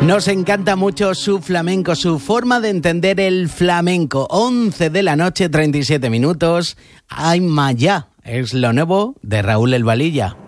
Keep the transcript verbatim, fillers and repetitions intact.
Nos encanta mucho su flamenco, su forma de entender el flamenco. once de la noche, treinta y siete minutos. Ay, Maya, es lo nuevo de Raúl El Valilla.